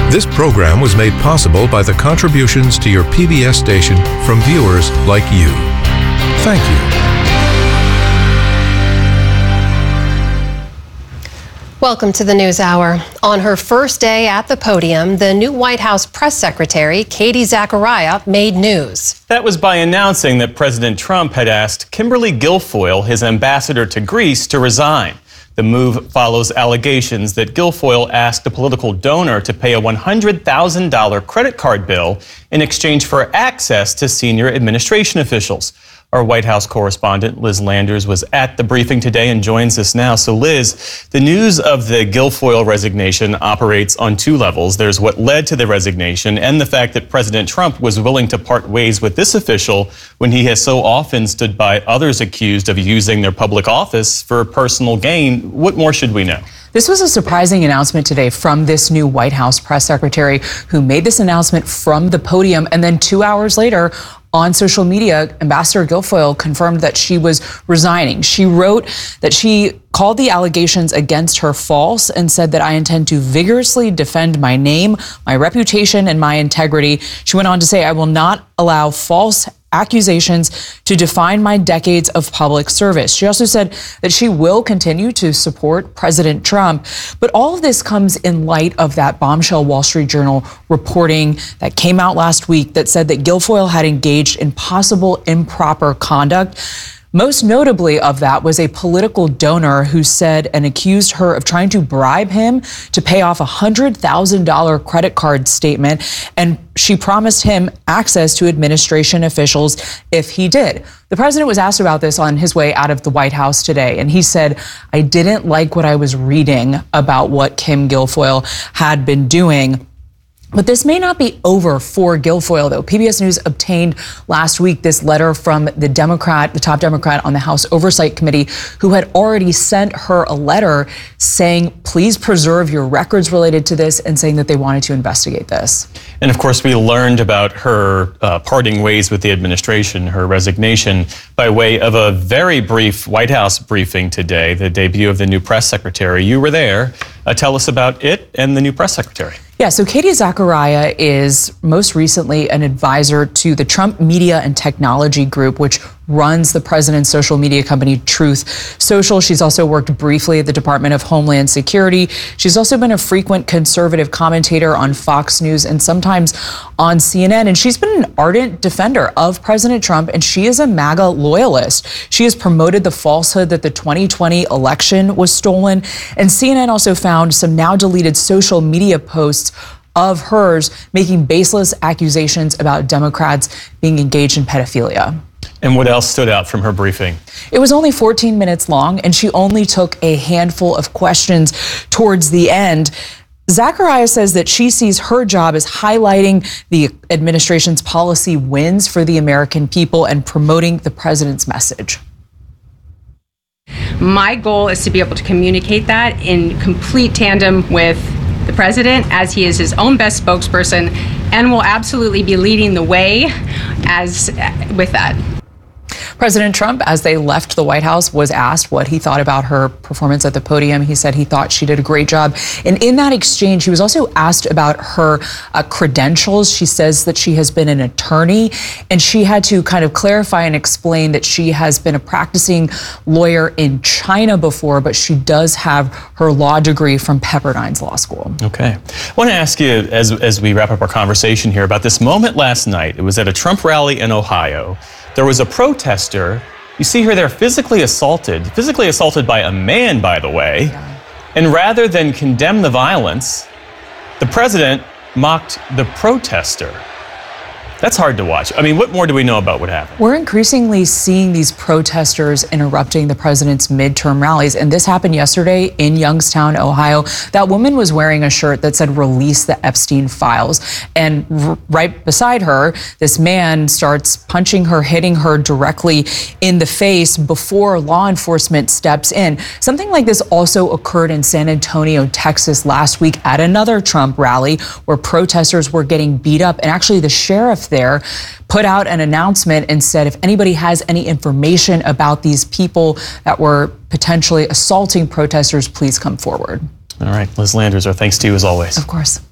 This program was made possible by the contributions to your PBS station from viewers like you. Thank you. Welcome to the News Hour. On her first day at the podium, the new White House press secretary, Katie Zachariah, made news. That was by announcing that President Trump had asked Kimberly Guilfoyle, his ambassador to Greece, to resign. The move follows allegations that Guilfoyle asked a political donor to pay a $100,000 credit card bill in exchange for access to senior administration officials. Our White House correspondent, Liz Landers, was at the briefing today and joins us now. So, Liz, the news of the Guilfoyle resignation operates on two levels. There's what led to the resignation and the fact that President Trump was willing to part ways with this official when he has so often stood by others accused of using their public office for personal gain. What more should we know? This was a surprising announcement today from this new White House press secretary who made this announcement from the podium, and then 2 hours later on social media, Ambassador Guilfoyle confirmed that she was resigning. She wrote that she called the allegations against her false and said that I intend to vigorously defend my name, my reputation, and my integrity. She went on to say, I will not allow false accusations to define my decades of public service. She also said that she will continue to support President Trump. But all of this comes in light of that bombshell Wall Street Journal reporting that came out last week that said that Guilfoyle had engaged in possible improper conduct. Most notably of that was a political donor who said and accused her of trying to bribe him to pay off a $100,000 credit card statement, and she promised him access to administration officials if he did. The president was asked about this on his way out of the White House today, and he said, I didn't like what I was reading about what Kim Guilfoyle had been doing. But this may not be over for Guilfoyle, though. PBS News obtained last week this letter from the top Democrat on the House Oversight Committee, who had already sent her a letter saying, please preserve your records related to this, and saying that they wanted to investigate this. And of course, we learned about her parting ways with the administration, her resignation, by way of a very brief White House briefing today, the debut of the new press secretary. You were there. Tell us about it and the new press secretary. Yeah, so Katie Zachariah is most recently an advisor to the Trump Media and Technology Group, which runs the president's social media company Truth Social. She's also worked briefly at the Department of Homeland Security. She's also been a frequent conservative commentator on Fox News and sometimes on CNN. And she's been an ardent defender of President Trump, and she is a MAGA loyalist. She has promoted the falsehood that the 2020 election was stolen. And CNN also found some now deleted social media posts of hers making baseless accusations about Democrats being engaged in pedophilia. And what else stood out from her briefing? It was only 14 minutes long, and she only took a handful of questions towards the end. Zachariah says that she sees her job as highlighting the administration's policy wins for the American people and promoting the president's message. My goal is to be able to communicate that in complete tandem with the president, as he is his own best spokesperson, and will absolutely be leading the way with that. President Trump, as they left the White House, was asked what he thought about her performance at the podium. He said he thought she did a great job. And in that exchange, he was also asked about her credentials. She says that she has been an attorney, and she had to kind of clarify and explain that she has been a practicing lawyer in China before, but she does have her law degree from Pepperdine's Law School. Okay. I want to ask you, as we wrap up our conversation here, about this moment last night. It was at a Trump rally in Ohio. There was a protester. You see her there physically assaulted by a man, by the way. Yeah. And rather than condemn the violence, the president mocked the protester. That's hard to watch. I mean, what more do we know about what happened? We're increasingly seeing these protesters interrupting the president's midterm rallies. And this happened yesterday in Youngstown, Ohio. That woman was wearing a shirt that said, "Release the Epstein files." And right beside her, this man starts punching her, hitting her directly in the face before law enforcement steps in. Something like this also occurred in San Antonio, Texas last week at another Trump rally where protesters were getting beat up. And actually the sheriff there put out an announcement and said, if anybody has any information about these people that were potentially assaulting protesters, please come forward. All right, Liz Landers, our thanks to you as always. Of course.